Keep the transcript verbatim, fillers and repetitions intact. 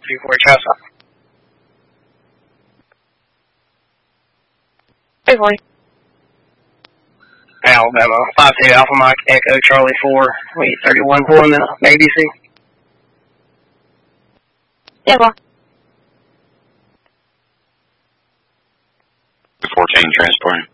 three four Chelsea. Hey, Corey. Alabama, five two Alpha Mike, Echo Charlie four, wait, thirty-one four in the A B C. Yeah, well. fourteen transporting.